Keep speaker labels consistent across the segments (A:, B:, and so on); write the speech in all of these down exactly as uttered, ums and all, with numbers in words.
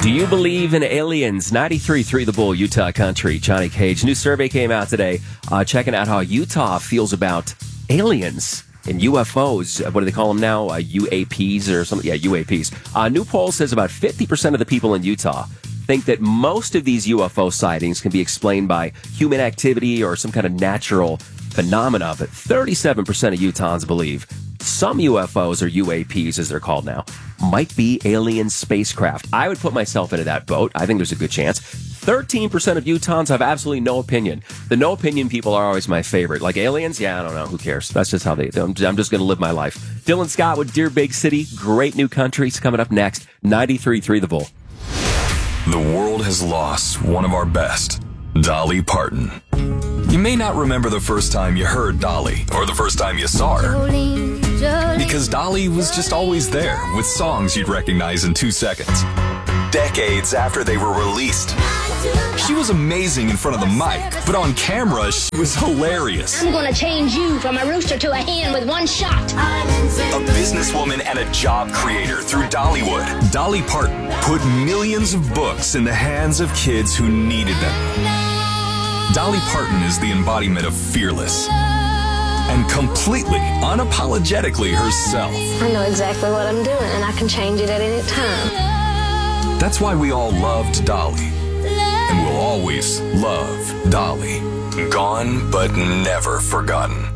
A: Do you believe in aliens? ninety-three point three The Bull, Utah Country, Johnny Cage. New survey came out today uh, checking out how Utah feels about aliens and U F Os. What do they call them now? Uh, U A Ps or something? Yeah, U A Ps. A uh, new poll says about fifty percent of the people in Utah think that most of these U F O sightings can be explained by human activity or some kind of natural phenomena, but thirty-seven percent of Utahns believe some U F Os, or U A Ps as they're called now, might be alien spacecraft. I would put myself into that boat. I think there's a good chance. thirteen percent of Utahns have absolutely no opinion. The no opinion people are always my favorite. Like aliens? Yeah, I don't know. Who cares? That's just how they, I'm just going to live my life. Dylan Scott with Dear Big City. Great new countries coming up next. ninety-three point three The Bull.
B: The world has lost one of our best, Dolly Parton. You may not remember the first time you heard Dolly or the first time you saw her, Jolene, Jolene, because Dolly was just always there with songs you'd recognize in two seconds. Decades after they were released, she was amazing in front of the mic, but on camera she was hilarious.
C: I'm gonna change you from a rooster to a hen with one shot.
B: A businesswoman and a job creator through Dollywood, Dolly Parton put millions of books in the hands of kids who needed them. Dolly Parton is the embodiment of fearless and completely, unapologetically herself.
C: I know exactly what I'm doing, and I can change it at any time.
B: That's why we all loved Dolly, and will always love Dolly. Gone, but never forgotten.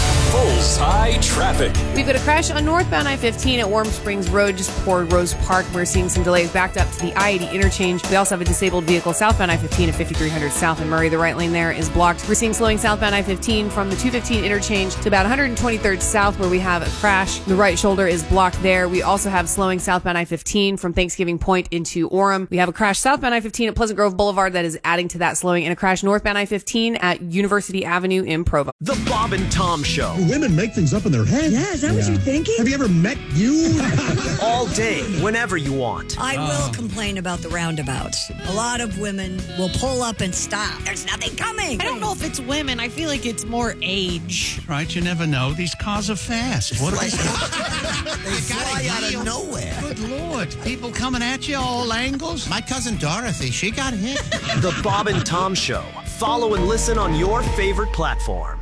B: Bullseye traffic.
D: We've got a crash on northbound I fifteen at Warm Springs Road, just toward Rose Park. We're seeing some delays backed up to the I eighty interchange. We also have a disabled vehicle southbound I fifteen at fifty-three hundred south in Murray. The right lane there is blocked. We're seeing slowing southbound I fifteen from the two fifteen interchange to about one hundred twenty-third south, where we have a crash. The right shoulder is blocked there. We also have slowing southbound I fifteen from Thanksgiving Point into Orem. We have a crash southbound I fifteen at Pleasant Grove Boulevard that is adding to that slowing, and a crash northbound I fifteen at University Avenue in Provo.
E: The Bob and Tom Show.
F: Women make things up in their head.
G: Yeah, is that yeah. what you're thinking?
F: Have you ever met you?
E: All day, whenever you want.
G: I will complain about the roundabouts. A lot of women will pull up and stop. There's nothing coming.
H: I don't know if it's women. I feel like it's more age.
I: Right, you never know. These cars are fast. What
J: like, they fly out of nowhere.
I: Good Lord. People coming at you all angles. My cousin Dorothy, she got hit.
E: The Bob and Tom Show. Follow and listen on your favorite platform.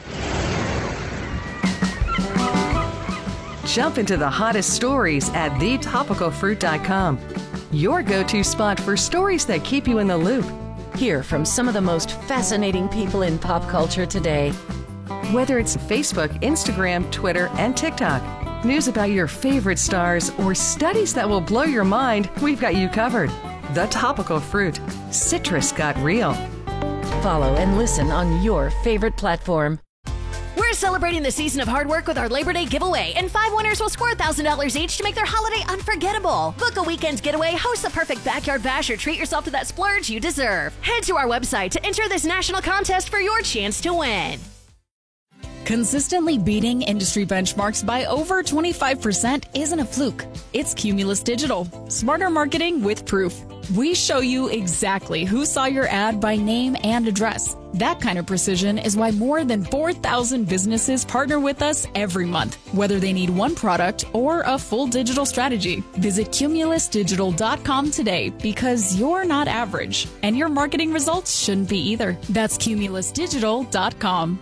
K: Jump into the hottest stories at the topical fruit dot com. Your go-to spot for stories that keep you in the loop.
L: Hear from some of the most fascinating people in pop culture today.
K: Whether it's Facebook, Instagram, Twitter, and TikTok, news about your favorite stars, or studies that will blow your mind, we've got you covered. The Topical Fruit. Citrus got real.
L: Follow and listen on your favorite platform.
M: We're celebrating the season of hard work with our Labor Day giveaway, and five winners will score one thousand dollars each to make their holiday unforgettable. Book a weekend getaway, host the perfect backyard bash, or treat yourself to that splurge you deserve. Head to our website to enter this national contest for your chance to win.
N: Consistently beating industry benchmarks by over twenty-five percent isn't a fluke. It's Cumulus Digital. Smarter marketing with proof. We show you exactly who saw your ad by name and address. That kind of precision is why more than four thousand businesses partner with us every month, whether they need one product or a full digital strategy. Visit cumulus digital dot com today, because you're not average, and your marketing results shouldn't be either. That's cumulus digital dot com.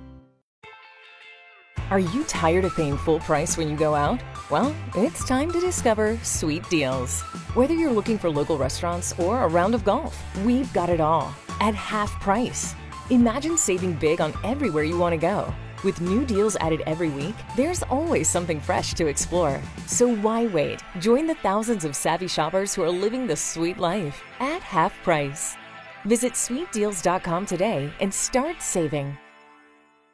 O: Are you tired of paying full price when you go out? Well, it's time to discover Sweet Deals. Whether you're looking for local restaurants or a round of golf, we've got it all at half price. Imagine saving big on everywhere you want to go. With new deals added every week, there's always something fresh to explore. So why wait? Join the thousands of savvy shoppers who are living the sweet life at half price. Visit sweet deals dot com today and start saving.